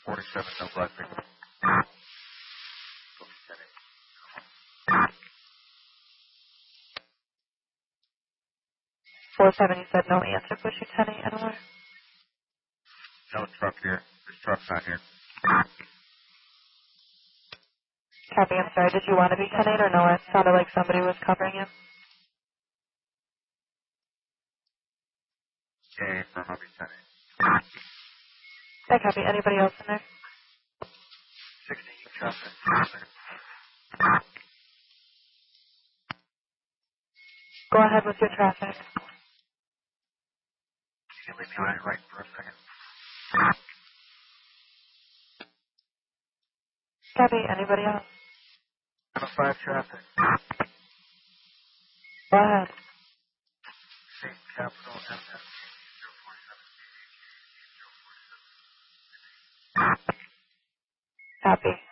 47, no blood signal. 47, you said no answer, push your 10 anywhere? No truck here. This truck's not here. Copy, I'm sorry. Did you want to be 10 or no? It sounded like somebody was covering you. Okay, from Hobby 10. Yeah, copy. Anybody else in there? 16 traffic. Go ahead with your traffic. You can leave me right for a second. Copy. Anybody else? 5 traffic. Go ahead. State Capital MS 047. Copy.